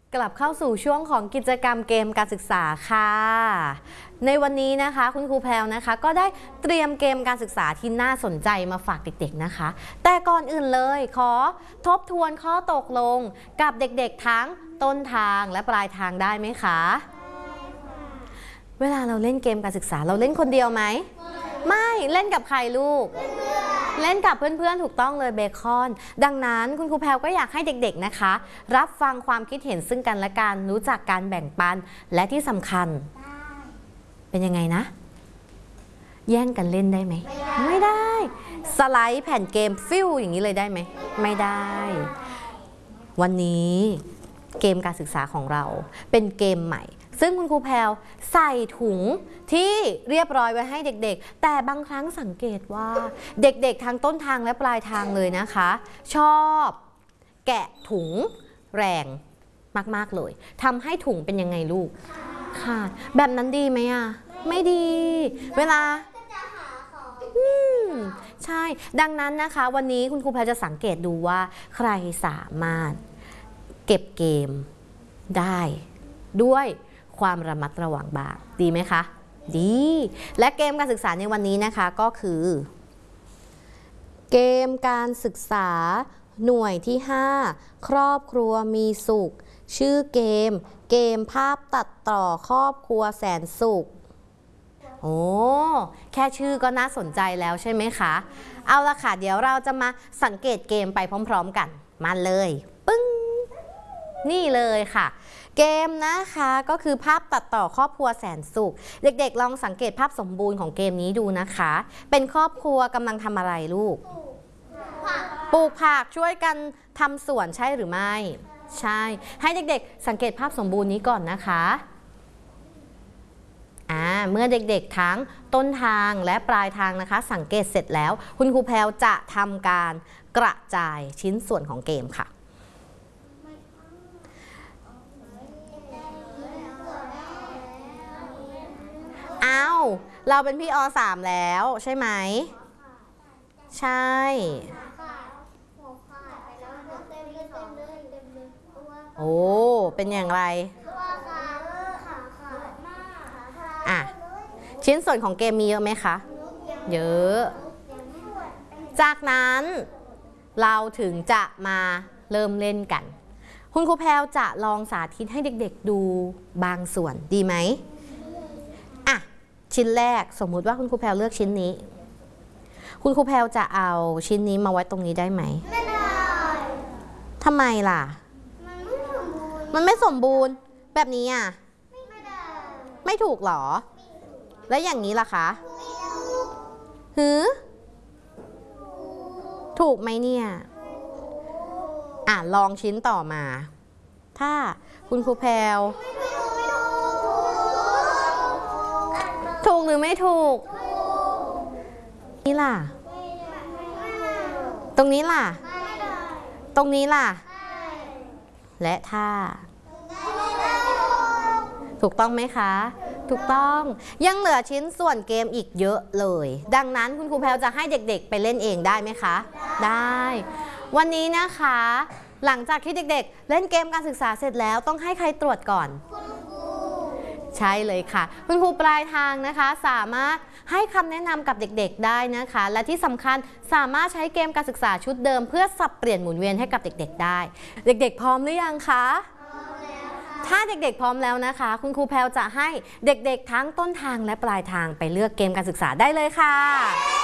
กลับเข้าสู่ช่วงของกิจกรรมเกมการศึกษาค่ะในวันนี้นะคะคุณครูแพรวนะคะก็ได้เตรียมเกมการศึกษาที่น่าสนใจมาฝากเด็กๆนะคะแต่ก่อนอื่นเลยขอทบทวนข้อตกลงกับเด็กๆทั้งต้นทางและปลายทางได้ไหมคะเวลาเราเล่นเกมการศึกษาเราเล่นคนเดียวไหมไม่เล่นกับใครลูกเล่นกับเพื่อนๆถูกต้องเลยเบคอนดังนั้นคุณครูแพรวก็อยากให้เด็กๆนะคะรับฟังความคิดเห็นซึ่งกันและกันรู้จักการแบ่งปันและที่สำคัญเป็นยังไงนะแย่งกันเล่นได้ไหมไม่ได้สไลด์แผ่นเกมฟิวอย่างนี้เลยได้ไหมไม่ได้วันนี้เกมการศึกษาของเราเป็นเกมใหม่ซึ่งคุณครูแพรวใส่ถุงที่เรียบร้อยไว้ให้เด็กๆแต่บางครั้งสังเกตว่าเด็กๆทั้งต้นทางและปลายทางเลยนะคะชอบแกะถุงแรงมากๆเลยทำให้ถุงเป็นยังไงลูกขาดแบบนั้นดีไหมอ่ะไม่ดีเวลาใช่ดังนั้นนะคะวันนี้คุณครูแพรจะสังเกตดูว่าใครสามารถเก็บเกมได้ด้วยความระมัดระวังบ้างดีไหมคะดีและเกมการศึกษาในวันนี้นะคะก็คือเกมการศึกษาหน่วยที่5ครอบครัวมีสุขชื่อเกมภาพตัดต่อครอบครัวแสนสุขโอ้แค่ชื่อก็น่าสนใจแล้วใช่ไหมคะเอาละค่ะเดี๋ยวเราจะมาสังเกตเกมไปพร้อมๆกันมาเลยปึ้งนี่เลยค่ะเกมนะคะก็คือภาพตัดต่อครอบครัวแสนสุขเด็กๆลองสังเกตภาพสมบูรณ์ของเกมนี้ดูนะคะเป็นครอบครัวกำลังทำอะไรลูกปลูกผักช่วยกันทำสวนใช่หรือไม่ใช่ให้เด็กๆสังเกตภาพสมบูรณ์นี้ก่อนนะคะเมื่อเด็กๆทั้งต้นทางและปลายทางนะคะสังเกตเสร็จแล้วคุณครูแพรวจะทำการกระจายชิ้นส่วนของเกมค่ะเราเป็นพี่อ.3 แล้วใช่ไหมใช่โอ้เป็นอย่างไรชิ้นส่วนของเกมมีเยอะไหมคะเยอะจากนั้นเราถึงจะมาเริ่มเล่นกันคุณครูแพรวจะลองสาธิตให้เด็กๆดูบางส่วนดีไหมชิ้นแรกสมมุติว่าคุณครูแพรวเลือกชิ้นนี้คุณครูแพรวจะเอาชิ้นนี้มาไว้ตรงนี้ได้ไหมไม่ได้ทำไมล่ะมันไม่สมบูรณ์แบบนี้อ่ะไม่ได้ไม่ถูกหรอแล้วอย่างนี้ล่ะคะถูกไหมเนี่ยลองชิ้นต่อมาถ้าคุณครูแพรวถูกหรือไม่ถูกนี่ล่ะตรงนี้ล่ะตรงนี้ล่ะและถ้าถูกต้องไหมคะถูกต้องยังเหลือชิ้นส่วนเกมอีกเยอะเลยดังนั้นคุณครูแพรวจะให้เด็กๆไปเล่นเองได้ไหมคะได้วันนี้นะคะหลังจากที่เด็กๆเล่นเกมการศึกษาเสร็จแล้วต้องให้ใครตรวจก่อนใช่เลยค่ะคุณครูปลายทางนะคะสามารถให้คำแนะนำกับเด็กๆได้นะคะและที่สำคัญสามารถใช้เกมการศึกษาชุดเดิมเพื่อสับเปลี่ยนหมุนเวียนให้กับเด็กๆได้เด็กๆพร้อมหรือยังคะถ้าเด็กๆพร้อมแล้วนะคะคุณครูแพรวจะให้เด็กๆทั้งต้นทางและปลายทางไปเลือกเกมการศึกษาได้เลยค่ะ